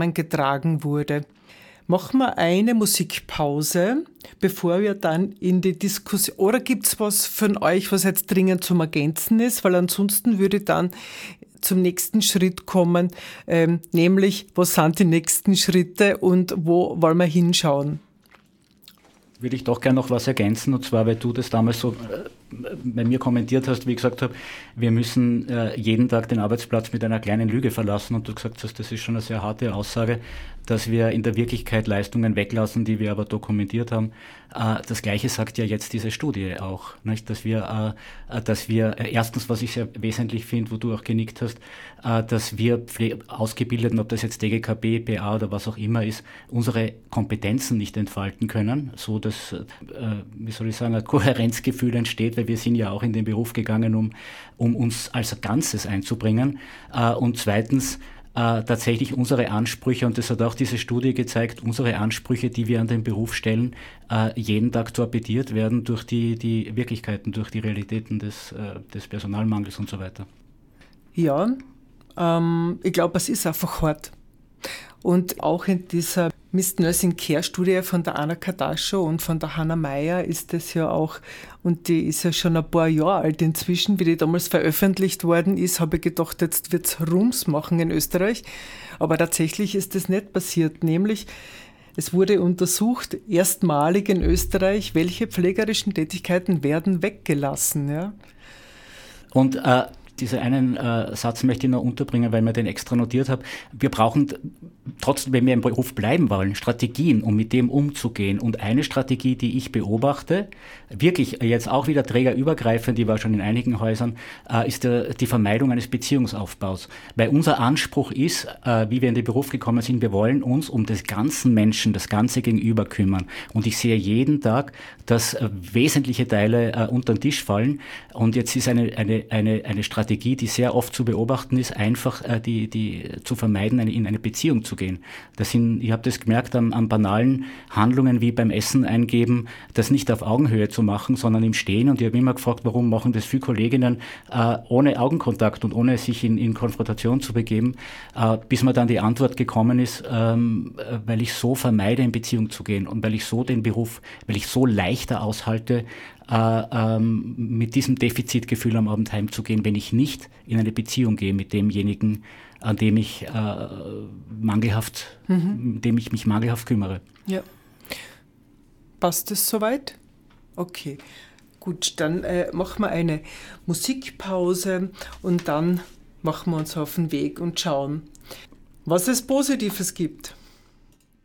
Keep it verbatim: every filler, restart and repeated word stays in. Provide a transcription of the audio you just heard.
getragen wurde. Machen wir eine Musikpause, bevor wir dann in die Diskussion... Oder gibt es was von euch, was jetzt dringend zum Ergänzen ist? Weil ansonsten würde ich dann zum nächsten Schritt kommen, ähm, nämlich, was sind die nächsten Schritte und wo wollen wir hinschauen? Würde ich doch gerne noch was ergänzen, und zwar, weil du das damals so äh, bei mir kommentiert hast, wie ich gesagt habe, wir müssen äh, jeden Tag den Arbeitsplatz mit einer kleinen Lüge verlassen, und du gesagt hast, das ist schon eine sehr harte Aussage, dass wir in der Wirklichkeit Leistungen weglassen, die wir aber dokumentiert haben. Äh, das Gleiche sagt ja jetzt diese Studie auch, nicht? Dass wir, äh, dass wir äh, erstens, was ich sehr wesentlich finde, wo du auch genickt hast, äh, dass wir Pfle- Ausgebildeten, ob das jetzt D G K B, P A oder was auch immer ist, unsere Kompetenzen nicht entfalten können, so dass, äh, wie soll ich sagen, ein Kohärenzgefühl entsteht, weil wir sind ja auch in den Beruf gegangen, um, um uns als Ganzes einzubringen. Äh, und zweitens, äh, tatsächlich unsere Ansprüche, und das hat auch diese Studie gezeigt, unsere Ansprüche, die wir an den Beruf stellen, äh, jeden Tag torpediert werden durch die, die Wirklichkeiten, durch die Realitäten des, äh, des Personalmangels und so weiter. Ja, ähm, ich glaube, es ist einfach hart. Und auch in dieser Miss Nursing Care Studie von der Anna Kardaschow und von der Hannah Meyer ist das ja auch, und die ist ja schon ein paar Jahre alt inzwischen, wie die damals veröffentlicht worden ist, habe ich gedacht, jetzt wird es Rums machen in Österreich. Aber tatsächlich ist das nicht passiert, nämlich es wurde untersucht, erstmalig in Österreich, welche pflegerischen Tätigkeiten werden weggelassen. Ja? Und äh Diesen einen äh, Satz möchte ich noch unterbringen, weil ich mir den extra notiert habe. Wir brauchen trotzdem, wenn wir im Beruf bleiben wollen, Strategien, um mit dem umzugehen. Und eine Strategie, die ich beobachte, wirklich jetzt auch wieder trägerübergreifend, die war schon in einigen Häusern, äh, ist der, die Vermeidung eines Beziehungsaufbaus. Weil unser Anspruch ist, äh, wie wir in den Beruf gekommen sind, wir wollen uns um den ganzen Menschen, das ganze Gegenüber kümmern. Und ich sehe jeden Tag, dass äh, wesentliche Teile äh, unter den Tisch fallen. Und jetzt ist eine, eine, eine, eine Strategie, die sehr oft zu beobachten ist, einfach äh, die, die zu vermeiden, eine, in eine Beziehung zu gehen. Das sind, ich habe das gemerkt, an, an banalen Handlungen wie beim Essen eingeben, das nicht auf Augenhöhe zu machen, sondern im Stehen. Und ich habe immer gefragt, warum machen das viele Kolleginnen äh, ohne Augenkontakt und ohne sich in, in Konfrontation zu begeben, äh, bis mir dann die Antwort gekommen ist, ähm, weil ich so vermeide, in Beziehung zu gehen und weil ich so den Beruf, weil ich so leichter aushalte, Äh, ähm, mit diesem Defizitgefühl am Abend heimzugehen, wenn ich nicht in eine Beziehung gehe mit demjenigen, an dem ich äh, mangelhaft, mhm. dem ich mich mangelhaft kümmere. Ja. Passt das soweit? Okay. Gut, dann äh, machen wir eine Musikpause und dann machen wir uns auf den Weg und schauen, was es Positives gibt.